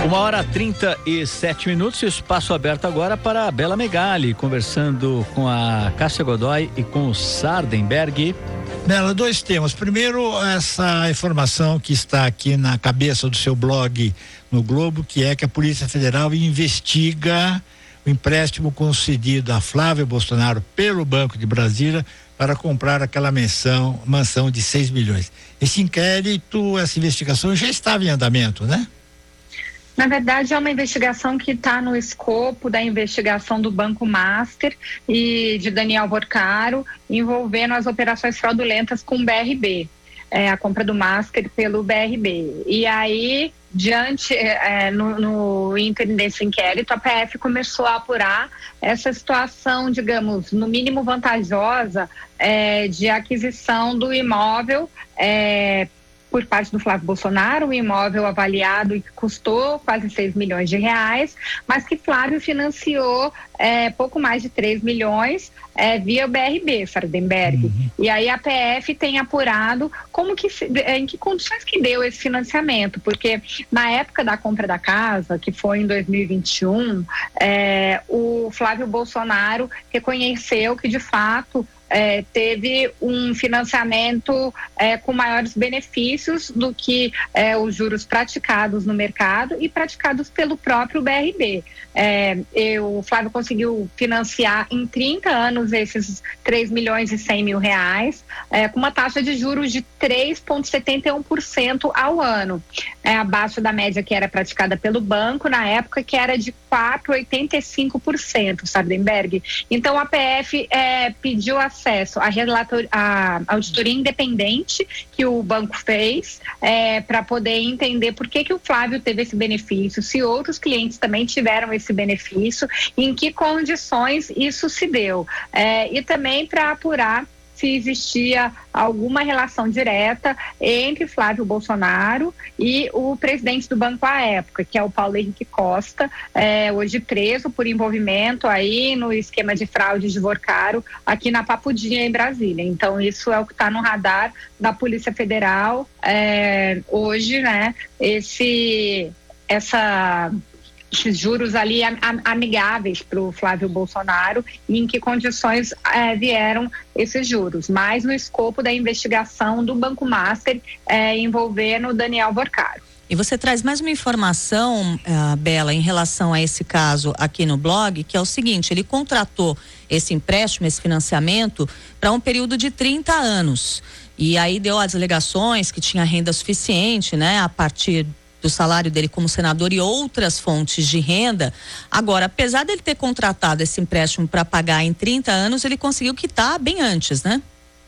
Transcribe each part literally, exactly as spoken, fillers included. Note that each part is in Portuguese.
Uma hora trinta e sete minutos, espaço aberto agora para a Bela Megali, conversando com a Cássia Godoy e com o Sardenberg. Bela, dois temas. Primeiro, essa informação que está aqui na cabeça do seu blog no Globo, que é que a Polícia Federal investiga o empréstimo concedido a Flávio Bolsonaro pelo Banco de Brasília para comprar aquela mansão, mansão de seis milhões. Esse inquérito, essa investigação já estava em andamento, né? Na verdade, é uma investigação que está no escopo da investigação do Banco Master e de Daniel Vorcaro, envolvendo as operações fraudulentas com o B R B, é, a compra do Master pelo B R B. E aí, diante, é, no, no ínterim desse inquérito, a P F começou a apurar essa situação, digamos, no mínimo vantajosa, é, de aquisição do imóvel, é, por parte do Flávio Bolsonaro, um imóvel avaliado e que custou quase seis milhões de reais, mas que Flávio financiou é, pouco mais de três milhões é, via o B R B, Sardenberg. Uhum. E aí a P F tem apurado como que, em que condições que deu esse financiamento, porque na época da compra da casa, que foi em dois mil e vinte e um, é, o Flávio Bolsonaro reconheceu que de fato É, teve um financiamento é, com maiores benefícios do que é, os juros praticados no mercado e praticados pelo próprio B R B. É, eu, o Flávio conseguiu financiar em trinta anos esses três milhões e cem mil reais, é, com uma taxa de juros de três vírgula setenta e um por cento ao ano, é, abaixo da média que era praticada pelo banco na época, que era de quatro vírgula oitenta e cinco por cento, Sardenberg. Então a P F é, pediu acesso à relator, à auditoria independente que o banco fez é, para poder entender por que que o Flávio teve esse benefício, se outros clientes também tiveram esse benefício, em que condições isso se deu, é, e também para apurar se existia alguma relação direta entre Flávio Bolsonaro e o presidente do banco à época, que é o Paulo Henrique Costa, é, hoje preso por envolvimento aí no esquema de fraude de Vorcaro aqui na Papudinha, em Brasília. Então isso é o que está no radar da Polícia Federal é, hoje, né? Esse, essa... esses juros ali amigáveis para o Flávio Bolsonaro e em que condições é, vieram esses juros, mas no escopo da investigação do Banco Master é, envolvendo Daniel Vorcaro. E você traz mais uma informação, uh, Bela, em relação a esse caso aqui no blog, que é o seguinte: ele contratou esse empréstimo, esse financiamento, para um período de trinta anos. E aí deu as alegações que tinha renda suficiente, né, a partir do salário dele como senador e outras fontes de renda. Agora, apesar dele ter contratado esse empréstimo para pagar em trinta anos, ele conseguiu quitar bem antes, né?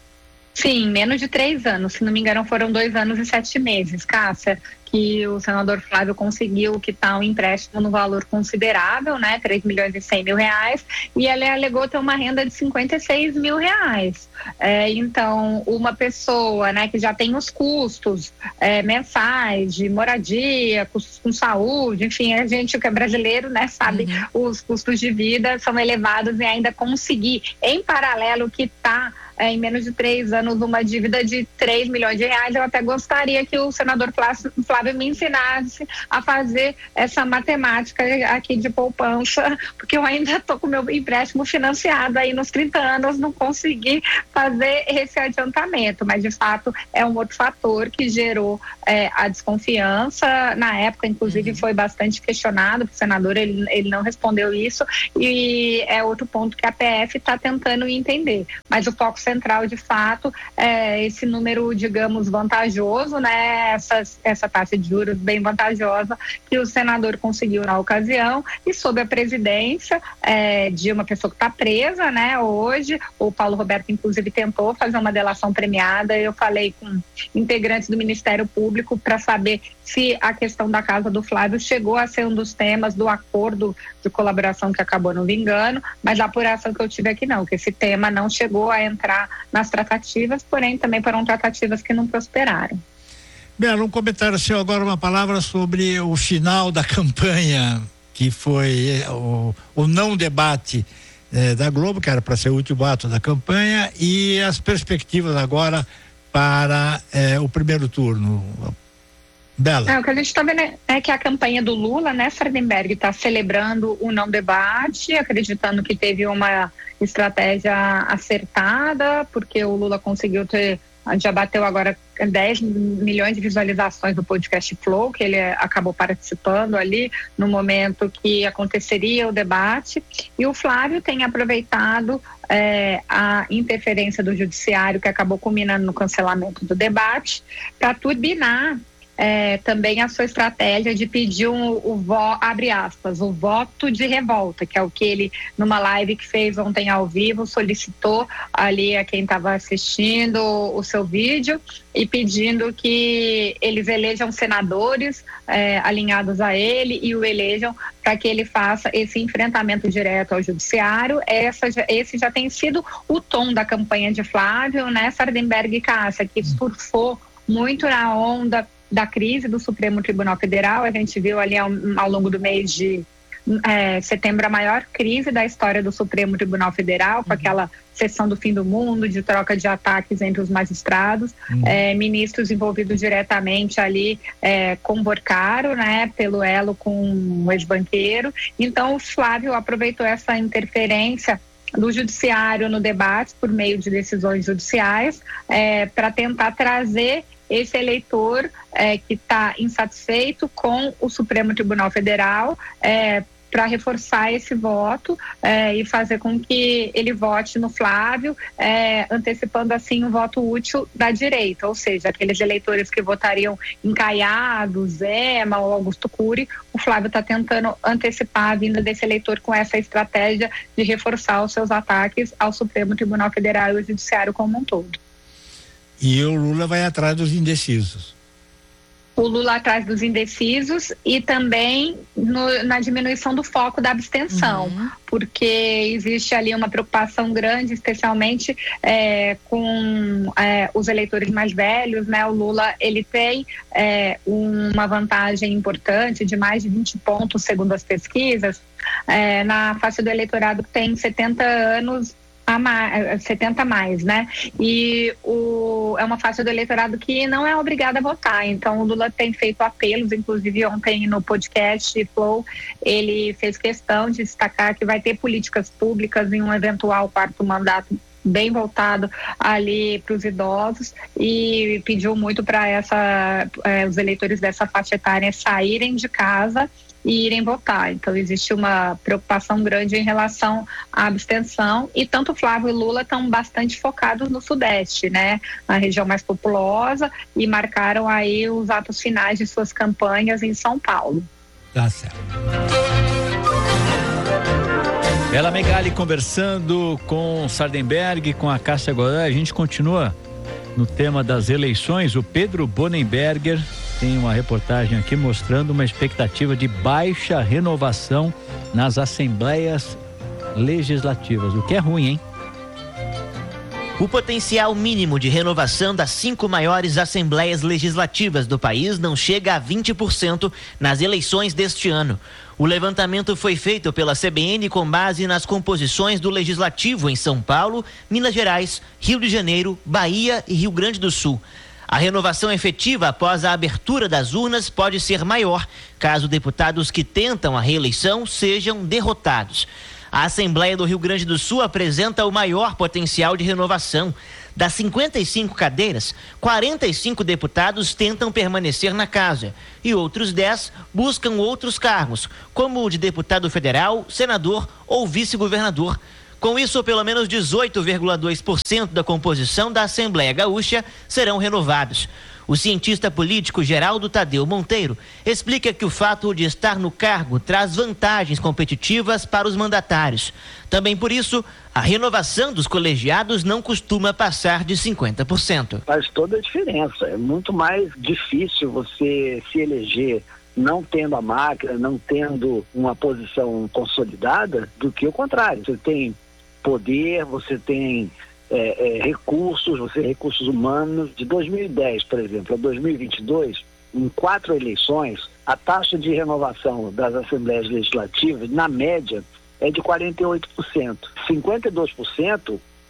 Sim, menos de três anos. Se não me engano, foram dois anos e sete meses, Cássia, que o senador Flávio conseguiu quitar um empréstimo no valor considerável, né, três milhões e cem mil reais, e ele alegou ter uma renda de cinquenta e seis mil reais. É, então, uma pessoa, né, que já tem os custos é, mensais de moradia, custos com saúde, enfim, a gente que é brasileiro, né, sabe, uhum. Os custos de vida são elevados e ainda conseguir, em paralelo, quitar É, em menos de três anos uma dívida de três milhões de reais. Eu até gostaria que o senador Flávio me ensinasse a fazer essa matemática aqui de poupança, porque eu ainda estou com o meu empréstimo financiado aí nos trinta anos, não consegui fazer esse adiantamento, mas de fato é um outro fator que gerou é, a desconfiança. Na época, inclusive, uhum. foi bastante questionado, o senador ele, ele não respondeu isso, e é outro ponto que a P F está tentando entender, mas o foco central, de fato, é esse número, digamos, vantajoso, né? Essa, essa taxa de juros bem vantajosa que o senador conseguiu na ocasião, e sob a presidência é, de uma pessoa que está presa, né? Hoje, o Paulo Roberto, inclusive, tentou fazer uma delação premiada. Eu falei com integrantes do Ministério Público para saber se a questão da casa do Flávio chegou a ser um dos temas do acordo de colaboração que acabou não vingando, mas a apuração que eu tive aqui não, que esse tema não chegou a entrar nas tratativas, porém também foram tratativas que não prosperaram. Bela, um comentário seu agora, uma palavra sobre o final da campanha, que foi o, o não debate eh, da Globo, que era para ser o último ato da campanha, e as perspectivas agora para eh, o primeiro turno. Bela. É, o que a gente está vendo é, é que a campanha do Lula, né, Sardenberg, está celebrando o não debate, acreditando que teve uma estratégia acertada, porque o Lula conseguiu ter, já bateu agora dez milhões de visualizações do podcast Flow, que ele acabou participando ali no momento que aconteceria o debate, e o Flávio tem aproveitado é, a interferência do judiciário, que acabou culminando no cancelamento do debate, para turbinar É, também a sua estratégia de pedir um, o vo, abre aspas, o voto de revolta, que é o que ele, numa live que fez ontem ao vivo, solicitou ali a quem estava assistindo o, o seu vídeo e pedindo que eles elejam senadores é, alinhados a ele e o elejam para que ele faça esse enfrentamento direto ao judiciário. Essa, esse já tem sido o tom da campanha de Flávio, né, Sardenberg e Cássia, que surfou muito na onda da crise do Supremo Tribunal Federal. A gente viu ali ao, ao longo do mês de é, setembro a maior crise da história do Supremo Tribunal Federal, com uhum. aquela sessão do fim do mundo, de troca de ataques entre os magistrados, uhum. é, ministros envolvidos diretamente ali é, com Borcaro, né, pelo elo com o ex-banqueiro. Então o Flávio aproveitou essa interferência do judiciário no debate por meio de decisões judiciais é, para tentar trazer esse eleitor é, que está insatisfeito com o Supremo Tribunal Federal é, para reforçar esse voto é, e fazer com que ele vote no Flávio, é, antecipando assim o voto útil da direita, ou seja, aqueles eleitores que votariam em Caiado, Zema ou Augusto Cury, o Flávio está tentando antecipar a vinda desse eleitor com essa estratégia de reforçar os seus ataques ao Supremo Tribunal Federal e ao Judiciário como um todo. E o Lula vai atrás dos indecisos. O Lula atrás dos indecisos e também no, na diminuição do foco da abstenção, uhum. porque existe ali uma preocupação grande, especialmente é, com é, os eleitores mais velhos, né? O Lula, ele tem é, uma vantagem importante de mais de vinte pontos, segundo as pesquisas, é, na faixa do eleitorado que tem setenta anos, a mais, setenta a mais, né? E o, é uma faixa do eleitorado que não é obrigada a votar. Então o Lula tem feito apelos, inclusive ontem no podcast Flow, ele fez questão de destacar que vai ter políticas públicas em um eventual quarto mandato bem voltado ali para os idosos, e pediu muito para essa eh, os eleitores dessa faixa etária saírem de casa e irem votar. Então existe uma preocupação grande em relação à abstenção, e tanto Flávio e Lula estão bastante focados no Sudeste, né, na região mais populosa, e marcaram aí os atos finais de suas campanhas em São Paulo. Tá certo. Bela Megali conversando com Sardenberg, com a Cássia Godoy. A gente continua no tema das eleições. O Pedro Bonenberger tem uma reportagem aqui mostrando uma expectativa de baixa renovação nas assembleias legislativas, o que é ruim, hein? O potencial mínimo de renovação das cinco maiores assembleias legislativas do país não chega a vinte por cento nas eleições deste ano. O levantamento foi feito pela C B N com base nas composições do Legislativo em São Paulo, Minas Gerais, Rio de Janeiro, Bahia e Rio Grande do Sul. A renovação efetiva após a abertura das urnas pode ser maior, caso deputados que tentam a reeleição sejam derrotados. A Assembleia do Rio Grande do Sul apresenta o maior potencial de renovação. Das cinquenta e cinco cadeiras, quarenta e cinco deputados tentam permanecer na casa e outros dez buscam outros cargos, como o de deputado federal, senador ou vice-governador. Com isso, pelo menos dezoito vírgula dois por cento da composição da Assembleia Gaúcha serão renovados. O cientista político Geraldo Tadeu Monteiro explica que o fato de estar no cargo traz vantagens competitivas para os mandatários. Também por isso, a renovação dos colegiados não costuma passar de cinquenta por cento. Faz toda a diferença. É muito mais difícil você se eleger não tendo a máquina, não tendo uma posição consolidada, do que o contrário. Você tem poder, você tem É, é, recursos, você recursos humanos. De dois mil e dez, por exemplo, a dois mil e vinte e dois, em quatro eleições, a taxa de renovação das assembleias legislativas, na média, é de quarenta e oito por cento. cinquenta e dois por cento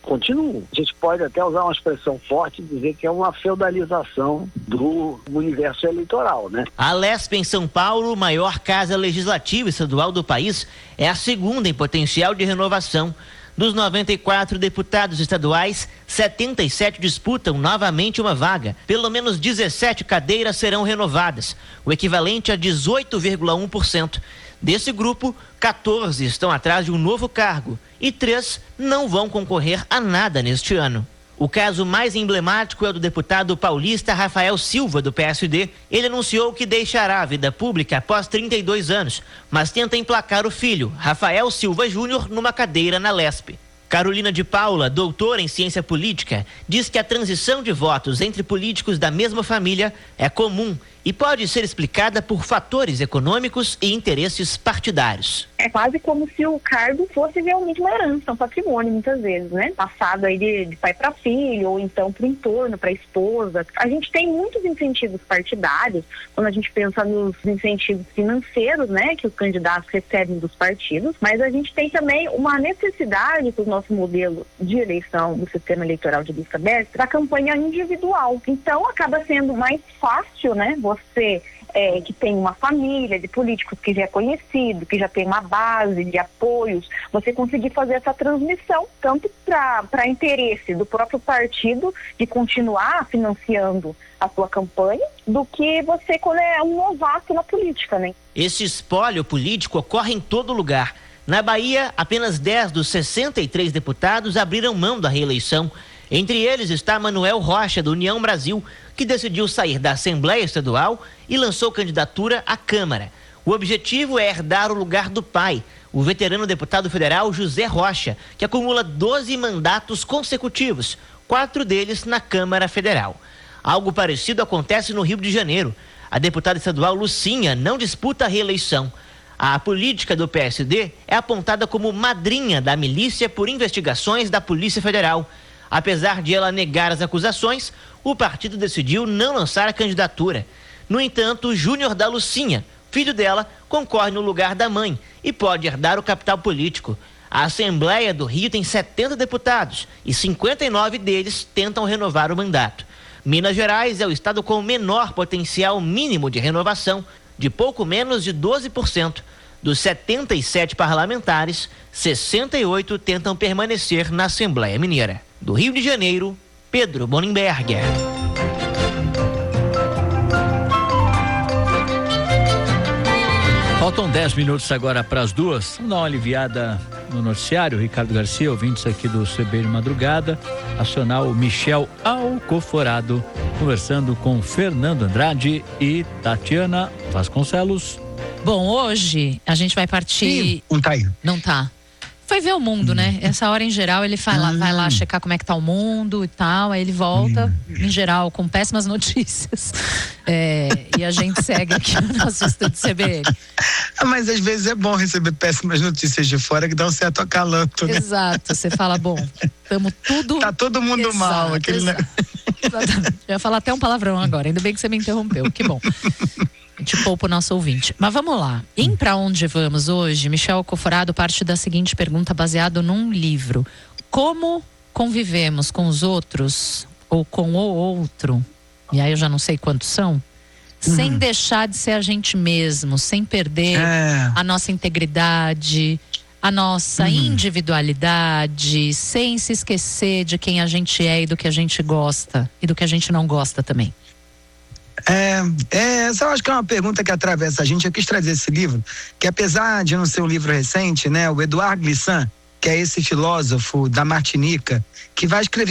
continuam. A gente pode até usar uma expressão forte e dizer que é uma feudalização do universo eleitoral, né? A Lesp em São Paulo, maior casa legislativa estadual do país, é a segunda em potencial de renovação. Dos noventa e quatro deputados estaduais, setenta e sete disputam novamente uma vaga. Pelo menos dezessete cadeiras serão renovadas, o equivalente a dezoito vírgula um por cento. Desse grupo, quatorze estão atrás de um novo cargo e três não vão concorrer a nada neste ano. O caso mais emblemático é o do deputado paulista Rafael Silva, do P S D. Ele anunciou que deixará a vida pública após trinta e dois anos, mas tenta emplacar o filho, Rafael Silva Júnior, numa cadeira na Lesp. Carolina de Paula, doutora em ciência política, diz que a transição de votos entre políticos da mesma família é comum e pode ser explicada por fatores econômicos e interesses partidários. É quase como se o cargo fosse realmente uma herança, um patrimônio, muitas vezes, né? Passado aí de, de pai para filho, ou então para o entorno, para a esposa. A gente tem muitos incentivos partidários, quando a gente pensa nos incentivos financeiros, né? Que os candidatos recebem dos partidos, mas a gente tem também uma necessidade para o nosso modelo de eleição do sistema eleitoral de lista aberta, para a campanha individual. Então, acaba sendo mais fácil, né? Você é, que tem uma família de políticos que já é conhecido, que já tem uma base de apoios, você conseguir fazer essa transmissão, tanto para interesse do próprio partido de continuar financiando a sua campanha, do que você quando é um novato na política, né? Esse espólio político ocorre em todo lugar. Na Bahia, apenas dez dos sessenta e três deputados abriram mão da reeleição. Entre eles está Manuel Rocha, do União Brasil, que decidiu sair da Assembleia Estadual e lançou candidatura à Câmara. O objetivo é herdar o lugar do pai, o veterano deputado federal José Rocha, que acumula doze mandatos consecutivos, quatro deles na Câmara Federal. Algo parecido acontece no Rio de Janeiro. A deputada estadual Lucinha não disputa a reeleição. A política do P S D é apontada como madrinha da milícia por investigações da Polícia Federal. Apesar de ela negar as acusações, o partido decidiu não lançar a candidatura. No entanto, Júnior da Lucinha, filho dela, concorre no lugar da mãe e pode herdar o capital político. A Assembleia do Rio tem setenta deputados e cinquenta e nove deles tentam renovar o mandato. Minas Gerais é o estado com o menor potencial mínimo de renovação, de pouco menos de doze por cento. Dos setenta e sete parlamentares, sessenta e oito tentam permanecer na Assembleia Mineira. Do Rio de Janeiro, Pedro Bonenberger. Faltam dez minutos agora para as duas. Vamos dar uma aliviada no noticiário. Ricardo Garcia, ouvintes aqui do C B de Madrugada, acionar o Michel Alcoforado, conversando com Fernando Andrade e Tatiana Vasconcelos. Bom, hoje a gente vai partir... Ih, não tá aí. Não tá. Foi ver o mundo, hum. né? Essa hora, em geral, ele vai lá, hum. vai lá checar como é que tá o mundo e tal, aí ele volta, hum. em geral, com péssimas notícias. É, e a gente segue aqui no nosso estúdio C B N. Mas às vezes é bom receber péssimas notícias de fora que dá um certo acalanto, né? Exato, você fala, bom, estamos tudo... Tá todo mundo exato, mal. Aquele... Exato. Exatamente. Eu ia falar até um palavrão agora, ainda bem que você me interrompeu, que bom. A gente poupa o nosso ouvinte. Mas vamos lá. Em Pra Onde Vamos hoje, Michel Alcoforado parte da seguinte pergunta baseado num livro. Como convivemos com os outros ou com o outro, e aí eu já não sei quantos são, uhum. sem deixar de ser a gente mesmo, sem perder é. a nossa integridade, a nossa uhum. individualidade, sem se esquecer de quem a gente é e do que a gente gosta e do que a gente não gosta também. É, é, essa eu acho que é uma pergunta que atravessa a gente. Eu quis trazer esse livro, que apesar de não ser um livro recente, né, o Edouard Glissant, que é esse filósofo da Martinica, que vai escrever